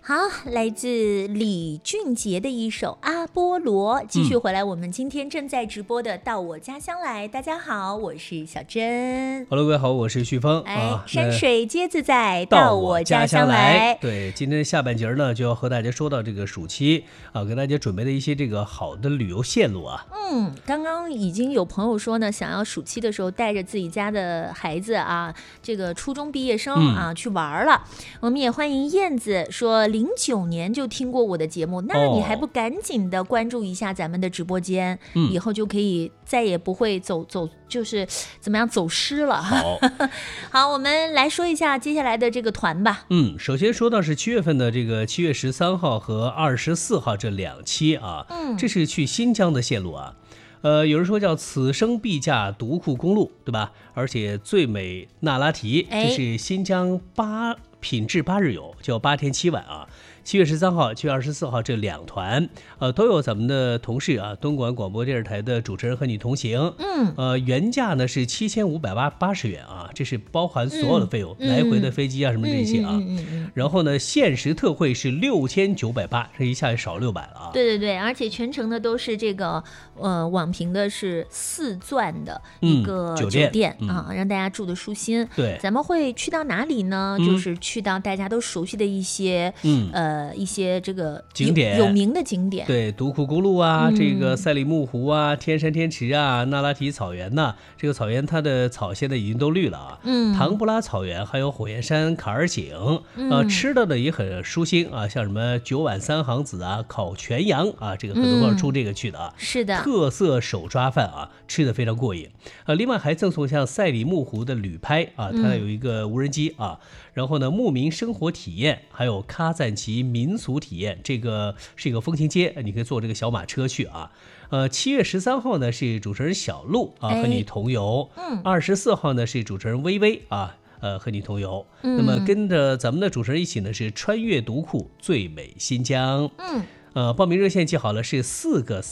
好，来自李俊杰的一首《阿波罗》，继续回来。我们今天正在直播的《到我家乡来》，大家好，我是小珍。 Hello， 各位好，我是旭峰。 山水皆自在，到我家乡来。 对，今天下半节呢，就要和大家说到这个暑期啊，给大家准备的一些这个好的旅游线路啊。 刚刚已经有朋友说呢，想要暑期的时候带着自己家的孩子啊，这个初中毕业生啊去玩了。我们也欢迎燕子说，09年就听过我的节目，那你还不赶紧的关注一下咱们的直播间，以后就可以再也不会就是怎么样走失了。好，我们来说一下接下来的这个团吧。 首先说到是7月份的这个7月13号和24号这2期啊，这是去新疆的线路啊。有人说叫此生必驾独库公路，对吧？而且最美那拉提，这是新疆品质8日游，叫8天7晚啊。7月13号、7月24号这2团，都有咱们的同事啊，东莞广播电视台的主持人和你同行。原价呢是7580元啊，这是包含所有的费用，来回的飞机啊什么这些啊。然后呢，限时特惠是6980，这一下就少600了啊。 对，而且全程的都是这个网评的是4钻的一个酒店啊，让大家住的舒心。 对， 咱们会去到哪里呢？就是去到大家都熟悉的一些一些这个景点， 有名的景点。 对，独库公路啊，这个赛里木湖啊，天山天池啊，那拉提草原呐，这个草原它的草现在已经都绿了啊。唐布拉草原，还有火焰山坎儿井，吃的呢也很舒心啊，像什么9碗3行子啊，烤全羊啊，这个很多朋友冲这个去的啊。 是的， 特色手抓饭啊，吃的非常过瘾。另外还赠送像赛里木湖的旅拍啊，它有一个无人机啊。然后呢，牧民生活体验，还有喀赞其民俗体验，这个是一个风情街，你可以坐这个小马车去啊。7月13号呢是主持人小鹿啊和你同游，24号呢是主持人微微啊和你同游。那么跟着咱们的主持人一起呢是穿越独库最美新疆。报名热线记好了是4个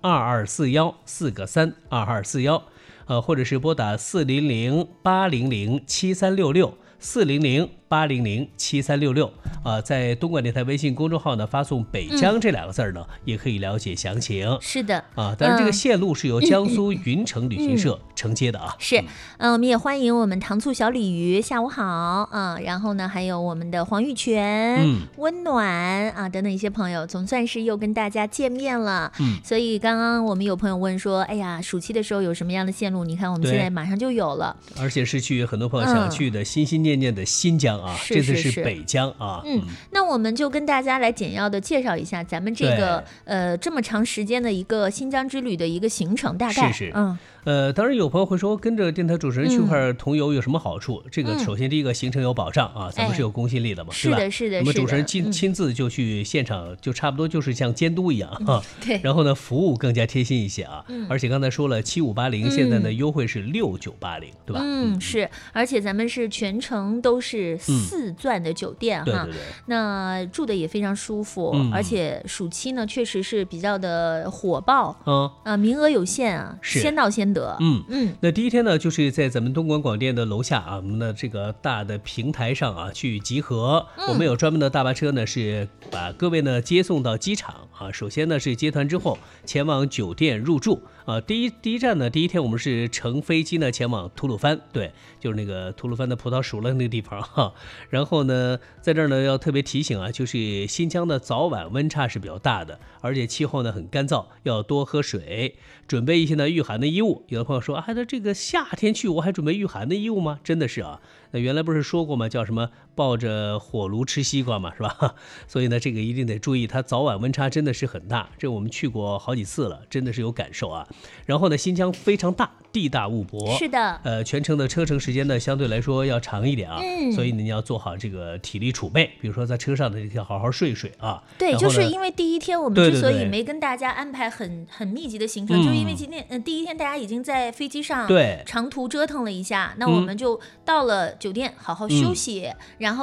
32241，4个32241，或者是拨打400-800-7366，400-800-7366，在东莞电台微信公众号呢发送北疆这2个字呢，也可以了解详情。 是的啊，当然这个线路是由江苏云城旅行社承接的啊。 是，我们也欢迎我们糖醋小鲤鱼，下午好啊。然后呢，还有我们的黄玉泉、温暖啊等等一些朋友，总算是又跟大家见面了。所以刚刚我们有朋友问说，哎呀，暑期的时候有什么样的线路？你看我们现在马上就有了， 而且是去很多朋友想去的心心念念的新疆啊，这次是北疆啊。 那我们就跟大家来简要的介绍一下咱们这个这么长时间的一个新疆之旅的一个行程，大概是。当然有朋友会说，跟着电台主持人去块同游有什么好处？这个首先第一个行程有保障啊，咱们是有公信力的嘛，对吧？ 是的。 我们主持人亲自就去现场，就差不多就是像监督一样啊。 对。 然后呢，服务更加贴心一些啊。而且刚才说了7580，现在呢优惠是6980，对吧？ 是，而且咱们是全程都是4钻的酒店哈， 对。 那住的也非常舒服，而且暑期呢确实是比较的火爆，名额有限啊，先到先得。 那第一天呢，就是在咱们东莞广电的楼下啊，我们的这个大的平台上啊去集合。我们有专门的大巴车呢，是把各位呢接送到机场啊。首先呢是接团之后前往酒店入住啊。第一站呢，第一天我们是乘飞机呢前往吐鲁番，对，就是那个吐鲁番的葡萄熟了那个地方哈。然后呢，在这儿呢要特别提醒啊，就是新疆的早晚温差是比较大的，而且气候呢很干燥，要多喝水，准备一些呢御寒的衣物。有的朋友说，那这个夏天去我还准备御寒的衣物吗？真的是啊，那原来不是说过吗？叫什么抱着火炉吃西瓜嘛，是吧？所以呢，这个一定得注意，它早晚温差真的是很大。这我们去过好几次了，真的是有感受啊。然后呢，新疆非常大，地大物博， 是的， 全程的车程时间呢相对来说要长一点啊，所以你要做好这个体力储备，比如说在车上呢要好好睡啊。 对，就是因为第一天我们之所以没跟大家安排很密集的行程，就是因为今天第一天大家已经在飞机上长途折腾了一下，那我们就到了酒店好好休息，然后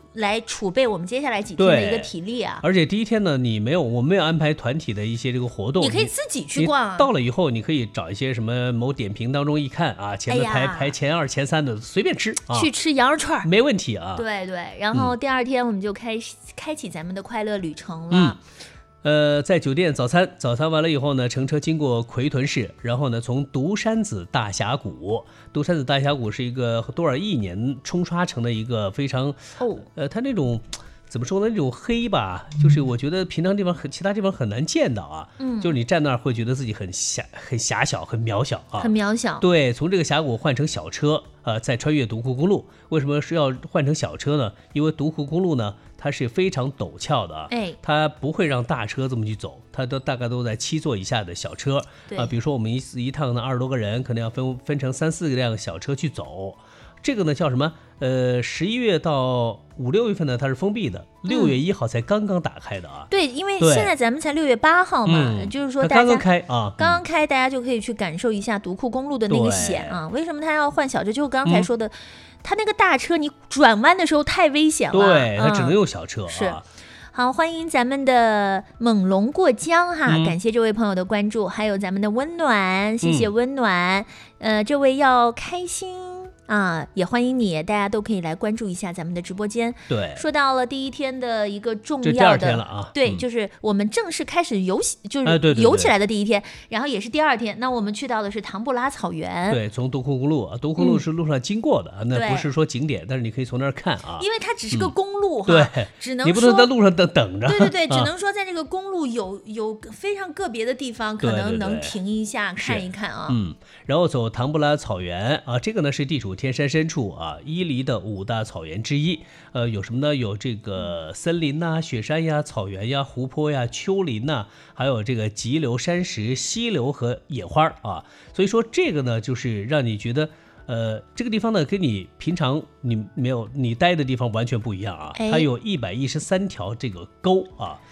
来储备我们接下来几天的一个体力啊。 而且第一天呢，我没有安排团体的一些这个活动， 你可以自己去逛啊。 到了以后，你可以找一些什么某点评当中一看啊，前面排前2、前3的随便吃啊， 去吃羊肉串没问题啊。 对，然后第2天我们就开启咱们的快乐旅程了。 在酒店早餐完了以后呢，乘车经过奎屯市，然后呢从独山子大峡谷是一个多少亿年冲刷成的一个非常它那种怎么说呢，那种黑吧，就是我觉得平常其他地方很难见到啊。就是你站那儿会觉得自己很狭小，很渺小啊， 很渺小。 对，从这个峡谷换成小车，再穿越独库公路。为什么是要换成小车呢？因为独库公路呢，它是非常陡峭的啊，它不会让大车这么去走，它大概都在7座以下的小车啊。比如说我们一趟呢20多个人，可能要分成3、4辆小车去走。这个呢叫什么？11月到5、6月份呢，它是封闭的，6月1号才刚刚打开的啊。 对，因为现在咱们才6月8号嘛，就是说大家刚刚开，大家就可以去感受一下独库公路的那个险啊。为什么它要换小车？就刚才说的，它那个大车你转弯的时候太危险了， 对，它只能用小车啊。 是。好，欢迎咱们的猛龙过江哈，感谢这位朋友的关注，还有咱们的温暖，谢谢温暖。这位要开心啊，也欢迎你，大家都可以来关注一下咱们的直播间。 对， 说到了第1天的一个重要的， 这第2 天了啊。 对，就是我们正式开始游，就是游起来的第1天，然后也是第2天。那我们去到的是唐布拉草原。 对，从独库公路啊，独库公路是路上经过的，那不是说景点，但是你可以从那儿看啊。 因为它只是个公路哈， 对， 只能你不能在路上等着。 对，只能说在这个公路有非常个别的地方，可能能停一下看一看啊。 然后走唐布拉草原啊，这个呢是地处天山深处啊，伊犁的5大草原之一。有什么呢？有这个森林呐、雪山呀、草原呀、湖泊呀、丘陵呐，还有这个急流、山石、溪流和野花啊。所以说这个呢，就是让你觉得。这个地方呢，跟你平常你待的地方完全不一样啊。它有113条这个沟啊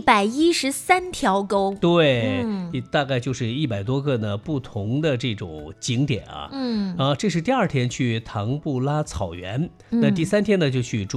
，113条沟， 对，大概就是100多个呢不同的这种景点啊。这是第2天去唐布拉草原，那第3天呢就去